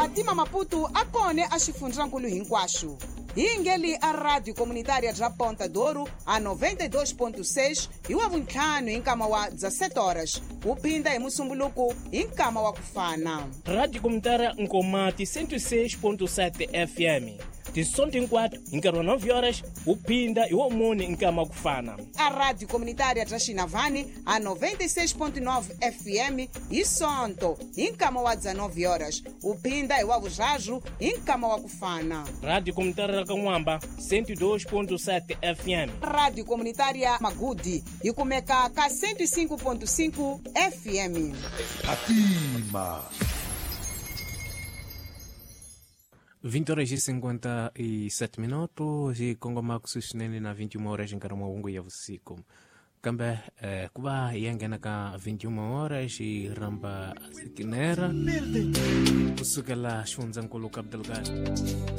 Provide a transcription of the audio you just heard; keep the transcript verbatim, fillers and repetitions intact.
Matima Maputo akone a xifundzankulu hinkwaxo. Hi ngeli a rádio comunitária de Ponta Douro a noventa e dois ponto seis e o avuntlhanu hi nkama wa dezessete horas. Uphinda hi musumbuluku hi nkama wa kufana. Rádio Comunitária Nkomati cento e seis ponto sete F M. De sonto em quatro, em cada nove horas, o Pinda e o Omone em cama kufana. A Rádio Comunitária de Chinavani a noventa e seis ponto nove F M e Sonto em cama wa dezenove horas. O Pinda e o Avujaju em cama wa kufana. Rádio Comunitária Kanwamba cento e dois ponto sete F M. Rádio Comunitária Magudi e Kumeka K cento e cinco ponto cinco F M. Atima. vinte horas e cinquenta e sete minutos e Congo Maxus nene na vinte e uma horas em Caramuungu ya usiku. Kambe eh, kuba yangena ka vinte e uma horas e ramba sikinera. Usukela shunza nkulu Abdelgad.